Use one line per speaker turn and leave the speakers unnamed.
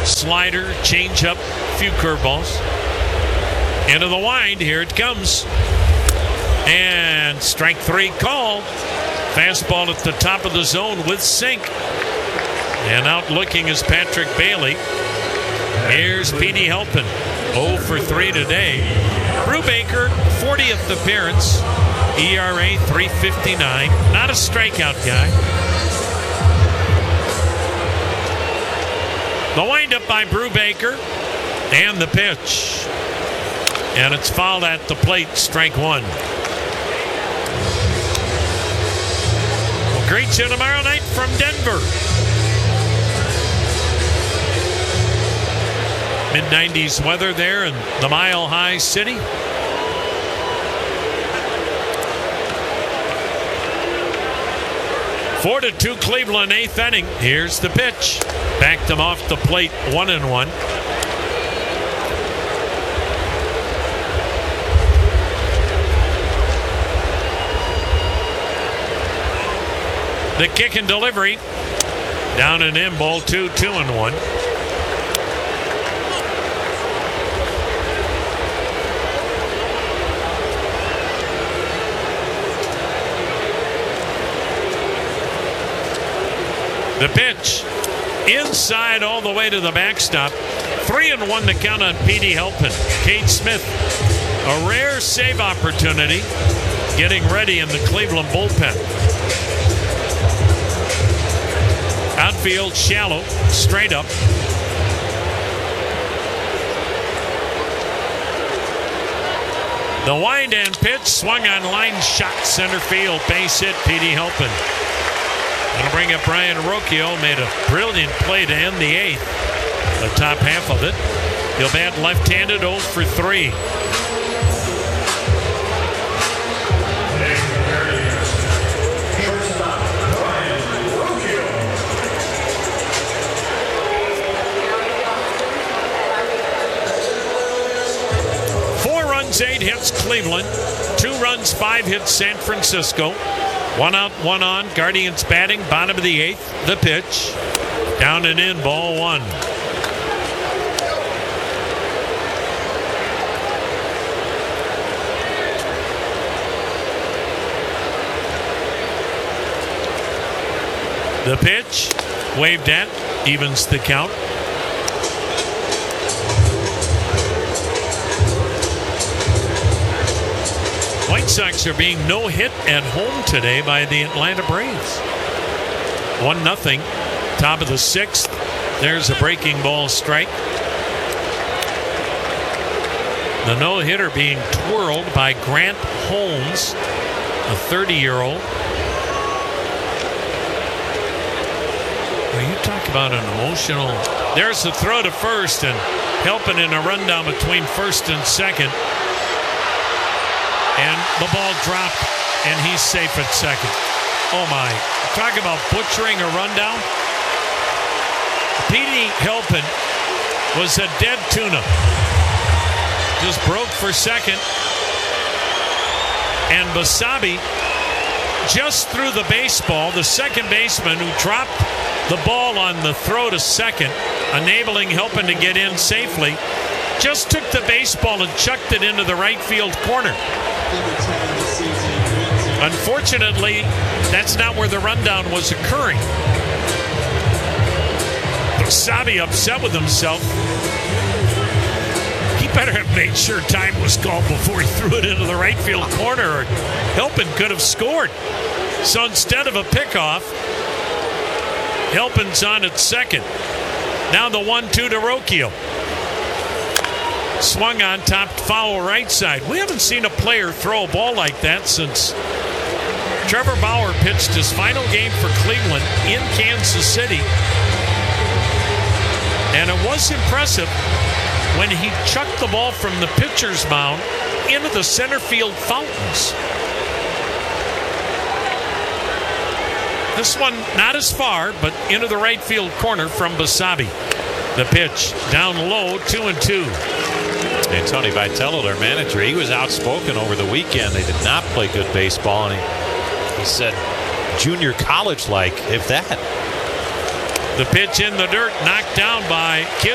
slider, changeup, few curveballs. Into the wind, here it comes. And strike 3 called. Fastball at the top of the zone with sink. And out looking is Patrick Bailey. Here's Petey Helpin. 0 for 3 today. Brubaker, 40th appearance. ERA 3.59. Not a strikeout guy. The windup by Brubaker. And the pitch. And it's fouled at the plate, strike 1. We'll greet you tomorrow night from Denver. Mid-90s weather there in the Mile High City. Four to 2 Cleveland, 8th inning. Here's the pitch. Backed him off the plate, 1-1. The kick and delivery. Down and in, ball 2, 2-1. The pitch. Inside all the way to the backstop. 3-1 the count on Petey Helpin. Cade Smith. A rare save opportunity. Getting ready in the Cleveland bullpen. Outfield shallow, straight up. The wind and pitch, swung on line, shot center field, base hit, Petey Helpin. That'll bring up Brian Rocchio, made a brilliant play to end the 8th, the top half of it. He'll bat left-handed, 0 for 3. Runs, 8 hits Cleveland. 2 runs, 5 hits San Francisco. 1 out, 1 on. Guardians batting, bottom of the 8th. The pitch. Down and in, ball 1. The pitch. Waved at. Evens the count. White Sox are being no hit at home today by the Atlanta Braves. 1-0. Top of the 6th. There's a breaking ball strike. The no-hitter being twirled by Grant Holmes, a 30-year-old. Well, you talk about an emotional. There's the throw to first and Helpin in a rundown between first and second. And the ball dropped, and he's safe at second. Oh, my. Talk about butchering a rundown. Petey Helpin was a dead tuna. Just broke for second. And Basabe just threw the baseball, the second baseman who dropped the ball on the throw to second, enabling Helpin to get in safely, just took the baseball and chucked it into the right field corner. Unfortunately, that's not where the rundown was occurring. Basabe upset with himself. He better have made sure time was called before he threw it into the right field corner, or Helpin could have scored. So instead of a pickoff, Helpin's on at second. Now the 1-2 to Rocchio. Swung on, topped foul right side. We haven't seen a player throw a ball like that since Trevor Bauer pitched his final game for Cleveland in Kansas City. And it was impressive when he chucked the ball from the pitcher's mound into the center field fountains. This one not as far, but into the right field corner from Basabe. The pitch down low, 2-2.
And Tony Vitello, their manager, he was outspoken over the weekend. They did not play good baseball, and he said junior college-like, if that.
The pitch in the dirt, knocked down by Kidd.